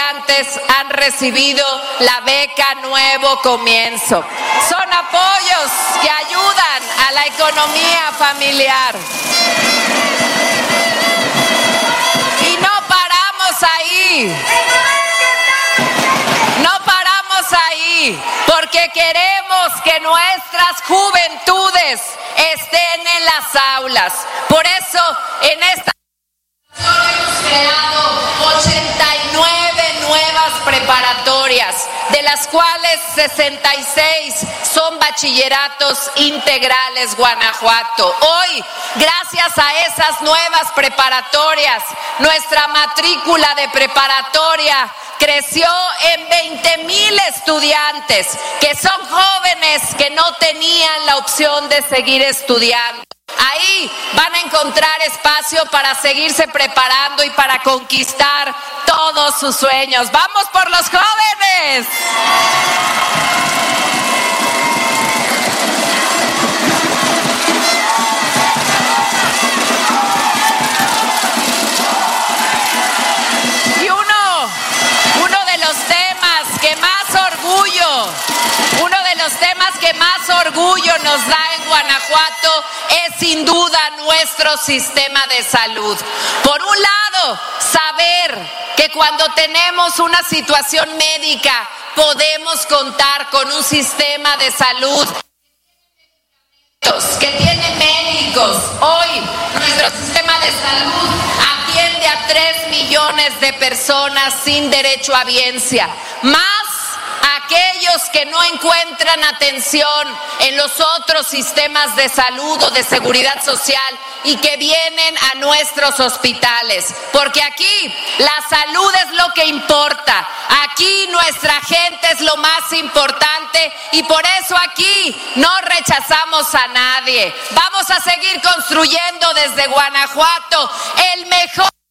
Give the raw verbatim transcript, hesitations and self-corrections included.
estudiantes han recibido la beca Nuevo Comienzo. Son apoyos que ayudan a la economía familiar. Y no paramos ahí. No paramos ahí, porque queremos que nuestras juventudes estén en las aulas. Por eso, en esta hemos creado ochenta y nueve nuevas preparatorias, de las cuales sesenta y seis son bachilleratos integrales Guanajuato. Hoy, gracias a esas nuevas preparatorias, nuestra matrícula de preparatoria creció en veinte mil estudiantes, que son jóvenes que no tenían la opción de seguir estudiando. Ahí van a encontrar espacio para seguirse preparando y para conquistar todos sus sueños. ¡Vamos por los jóvenes! Y uno, uno de los temas que más orgullo, uno de los temas que más orgullo nos da en Guanajuato es sin duda nuestro sistema de salud. Por un lado, saber que cuando tenemos una situación médica podemos contar con un sistema de salud que tiene médicos. Hoy nuestro sistema de salud atiende a tres millones de personas sin derecho a biencia, más aquellos que no encuentran atención en los otros sistemas de salud o de seguridad social y que vienen a nuestros hospitales, porque aquí la salud es lo que importa, aquí nuestra gente es lo más importante y por eso aquí no rechazamos a nadie. Vamos a seguir construyendo desde Guanajuato el mejor